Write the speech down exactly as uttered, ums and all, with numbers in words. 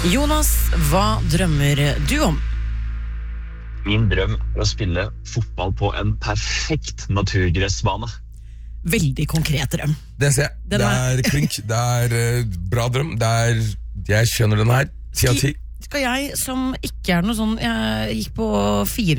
Jonas, hva drømmer du om? Min drøm er å spille fotball på en perfekt naturgressbane. Veldig konkret drøm. Det ser jeg. Den Det er- er klink. Det er eh, bra drøm. Det er, jeg skjønner den her. Ti av ti. Skal jeg, som ikke er noe sånn, jeg gikk på fire